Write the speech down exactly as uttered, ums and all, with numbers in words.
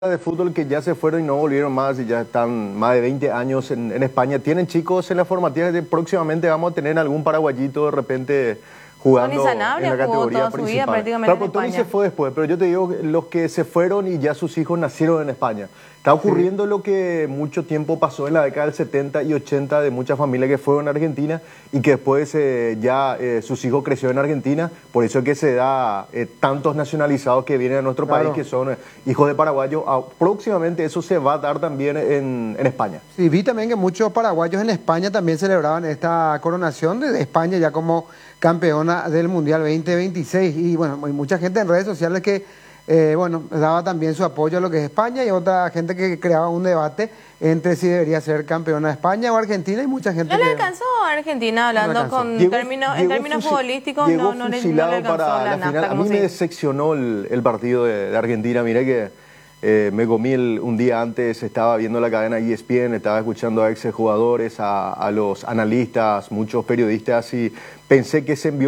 de fútbol que ya se fueron y no volvieron más y ya están más de veinte años en, en España. ¿Tienen chicos en la formativa? Próximamente vamos a tener algún paraguayito de repente jugando en la categoría principal. Claro, pues Tony se fue después, pero yo te digo, los que se fueron y ya sus hijos nacieron en España. Está ocurriendo sí. Lo que mucho tiempo pasó en la década del setenta y ochenta de muchas familias que fueron a Argentina y que después eh, ya eh, sus hijos crecieron en Argentina. Por eso es que se da eh, tantos nacionalizados que vienen a nuestro claro. país que son eh, hijos de paraguayos. Ah, próximamente eso se va a dar también en, en España. Sí, vi también que muchos paraguayos en España también celebraban esta coronación de España ya como campeona del Mundial veinte veintiséis. Y bueno, hay mucha gente en redes sociales que Eh, bueno, daba también su apoyo a lo que es España y otra gente que creaba un debate entre si debería ser campeona de España o Argentina y mucha gente... No le que... alcanzó a Argentina hablando no con llegó, términos, llegó en términos futbolísticos, no, no, le, no le alcanzó para la, la final. A mí me decepcionó el, el partido de, de Argentina, miré que eh, me comí el, un día antes, estaba viendo la cadena E S P N, estaba escuchando a ex jugadores, a, a los analistas, muchos periodistas y pensé que se envió